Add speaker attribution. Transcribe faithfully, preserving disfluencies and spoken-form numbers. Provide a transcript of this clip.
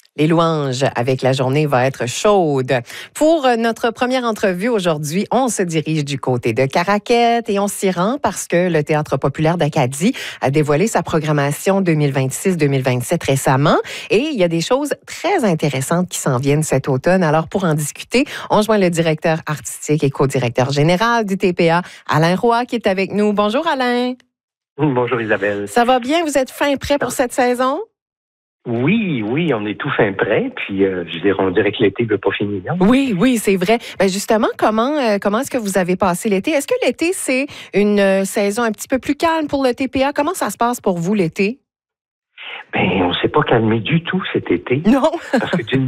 Speaker 1: Les louanges avec la journée va être chaude. Pour notre première entrevue aujourd'hui, on se dirige du côté de Caraquette et on s'y rend parce que le Théâtre populaire d'Acadie a dévoilé sa programmation deux mille vingt-six deux mille vingt-sept récemment et il y a des choses très intéressantes qui s'en viennent cet automne. Alors pour en discuter, on joint le directeur artistique et co-directeur général du T P A, Alain Roy, qui est avec nous. Bonjour Alain.
Speaker 2: Bonjour Isabelle.
Speaker 1: Ça va bien? Vous êtes fin prêt pour cette saison?
Speaker 2: Oui, oui, on est tout fin prêt. Puis, euh, je dirais, on dirait que l'été ne veut pas finir.
Speaker 1: Oui, oui, c'est vrai. Ben justement, comment euh, comment est-ce que vous avez passé l'été? Est-ce que l'été, c'est une euh, saison un petit peu plus calme pour le T P A? Comment ça se passe pour vous l'été?
Speaker 2: Ben, on s'est pas calmé du tout cet été.
Speaker 1: Non.
Speaker 2: Parce que d'une